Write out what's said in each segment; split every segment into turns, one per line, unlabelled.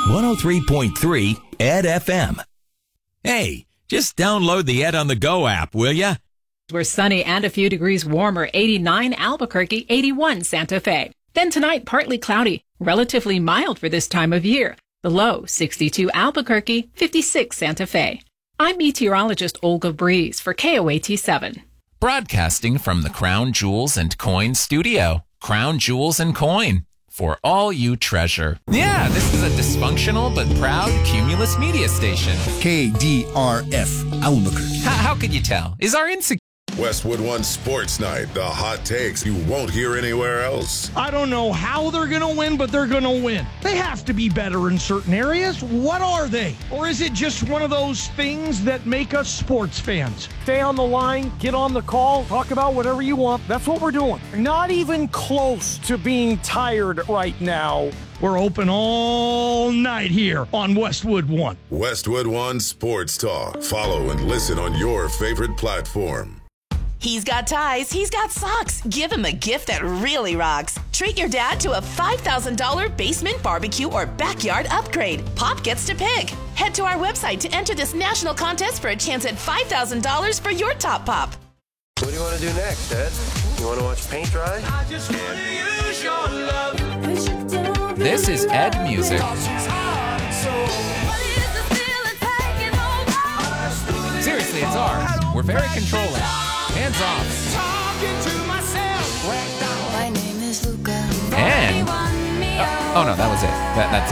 103.3 Ed FM. Hey, just download the Ed on the Go app, will ya?
We're sunny and a few degrees warmer, 89 Albuquerque, 81 Santa Fe. Then tonight, partly cloudy, relatively mild for this time of year. The low, 62 Albuquerque, 56 Santa Fe. I'm meteorologist Olga Breeze for KOAT 7.
Broadcasting from the Crown Jewels and Coin studio. Crown Jewels and Coin. For all you treasure. Yeah, this is a dysfunctional but proud Cumulus media station.
KDRF Albuquerque.
How could you tell? Is our
Westwood One Sports Night. The hot takes you won't hear anywhere else.
I don't know how they're going to win, but they're going to win. They have to be better in certain areas. What are they? Or is it just one of those things that make us sports fans? Stay on the line, get on the call, talk about whatever you want. That's what we're doing. Not even close to being tired right now. We're open all night here on Westwood One.
Westwood One Sports Talk. Follow and listen on your favorite platform.
He's got ties, he's got socks. Give him a gift that really rocks. Treat your dad to a $5,000 basement barbecue or backyard upgrade. Pop gets to pick. Head to our website to enter this national contest for a chance at $5,000 for your top pop.
What do you want to do next, Ed? You want to watch paint dry?
I just want to use your love.
This is Ed Music. Seriously, it's ours. We're very controlling. Hands off.
My name is Luca.
And oh no, that was it. That's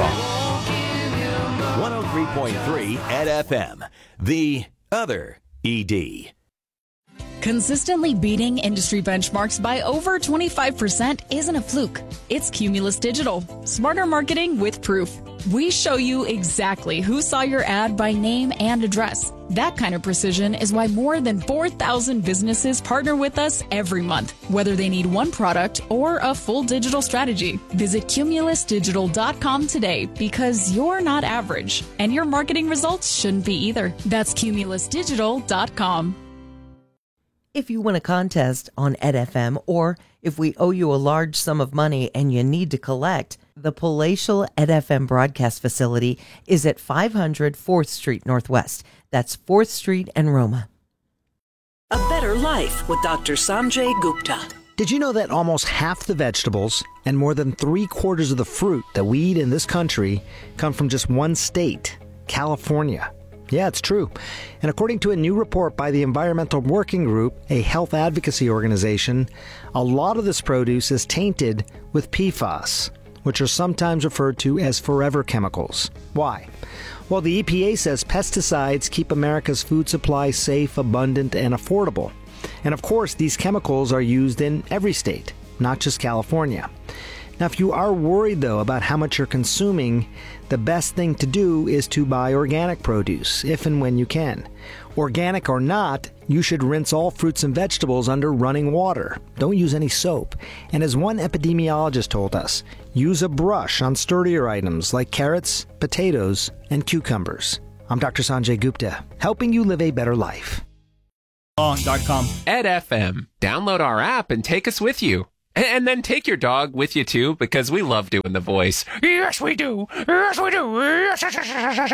all.
103.3 Ed FM. The other ED.
Consistently beating industry benchmarks by over 25% isn't a fluke. It's Cumulus Digital. Smarter marketing with proof. We show you exactly who saw your ad by name and address. That kind of precision is why more than 4,000 businesses partner with us every month, whether they need one product or a full digital strategy. Visit cumulusdigital.com today because you're not average, and your marketing results shouldn't be either. That's cumulusdigital.com.
If you win a contest on EdFM, or if we owe you a large sum of money and you need to collect, the Palatial EdFM broadcast facility is at 500 4th Street Northwest. That's 4th Street and Roma.
A Better Life with Dr. Sanjay Gupta.
Did you know that almost half the vegetables and more than 3/4 of the fruit that we eat in this country come from just one state, California? Yeah, it's true. And according to a new report by the Environmental Working Group, a health advocacy organization, a lot of this produce is tainted with PFAS, which are sometimes referred to as forever chemicals. Why? Well, the EPA says pesticides keep America's food supply safe, abundant, and affordable. And of course, these chemicals are used in every state, not just California. Now, if you are worried, though, about how much you're consuming, the best thing to do is to buy organic produce, if and when you can. Organic or not, you should rinse all fruits and vegetables under running water. Don't use any soap. And as one epidemiologist told us, use a brush on sturdier items like carrots, potatoes, and cucumbers. I'm Dr. Sanjay Gupta, helping you live a better life.
Ed FM. Download our app and take us with you. And then take your dog with you, too, because we love doing the voice. Yes, we do. Yes, we do. Yes.